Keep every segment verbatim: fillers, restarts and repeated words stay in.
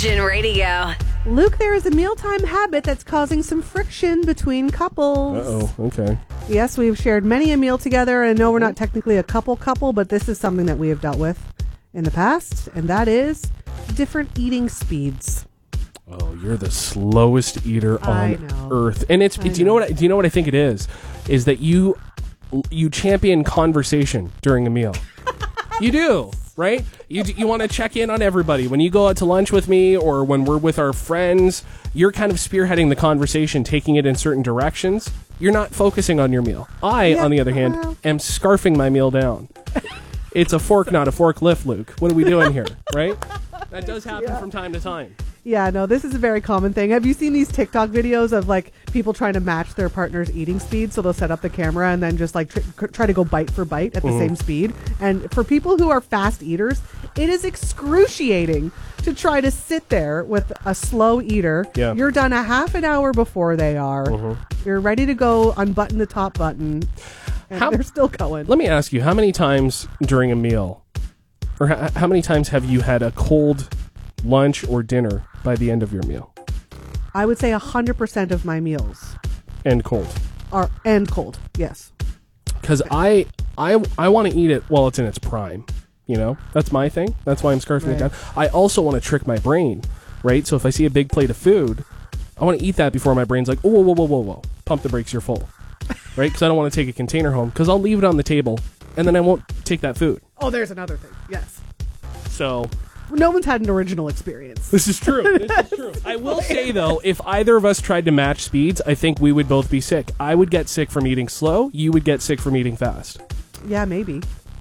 Virgin Radio. Luke, there is a mealtime habit that's causing some friction between couples. Uh-oh, okay. Yes, we've shared many a meal together, and no, we're not technically a couple couple, but this is something that we have dealt with in the past, and that is different eating speeds. Oh, you're the slowest eater I on know. earth. And it's I do you know know. what I, do you know what I think it is? Is that you you champion conversation during a meal. You do, right? You you want to check in on everybody. When you go out to lunch with me or when we're with our friends, you're kind of spearheading the conversation, taking it in certain directions. You're not focusing on your meal. I, Yeah, on the other hand, well. am scarfing my meal down. It's a fork, not a forklift, Luke. What are we doing here, right? That does happen Yeah. from time to time. Yeah, no, this is a very common thing. Have you seen these TikTok videos of like people trying to match their partner's eating speed? So they'll set up the camera and then just like tr- try to go bite for bite at the Mhm. same speed. And for people who are fast eaters, it is excruciating to try to sit there with a slow eater. Yeah. You're done a half an hour before they are. Mhm. You're ready to go unbutton the top button. And How- they're still going. Let me ask you, how many times during a meal, or h- how many times have you had a cold lunch or dinner by the end of your meal? I would say one hundred percent of my meals And cold. are and cold. Yes. Because I, I, I want to eat it while it's in its prime. You know? That's my thing. That's why I'm scarfing it Right. down. I also want to trick my brain, right? So if I see a big plate of food, I want to eat that before my brain's like, oh, whoa, whoa, whoa, whoa, whoa. Pump the brakes, you're full. Right? Because I don't want to take a container home. Because I'll leave it on the table, and then I won't take that food. Oh, there's another thing. Yes. So... No one's had an original experience. This is true. This is true. I will say, though, if either of us tried to match speeds, I think we would both be sick. I would get sick from eating slow. You would get sick from eating fast. Yeah, maybe.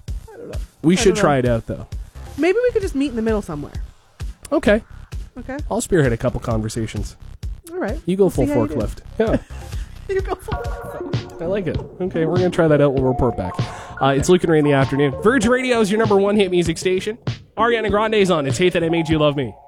We I should don't know. try it out, though. Maybe we could just meet in the middle somewhere. Okay. Okay. I'll spearhead a couple conversations. All right. You go We'll full see how you do. forklift. Yeah. You go full. I like it. Okay, we're going to try that out. We'll report back. Uh, it's Luke and Ray in the afternoon. Virgin Radio is your number one hit music station. Ariana Grande's on. It's Hate That I Made You Love Me.